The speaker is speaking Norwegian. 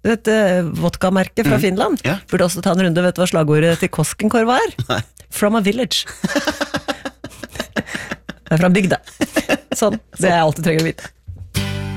Et vodka-merke fra Finland. Ja. Burde også ta en runde, vet du hva slagordet til Koskenkorva er? Nei. From a village. Det fra bygda. Sånn, det er alt du trenger å vite.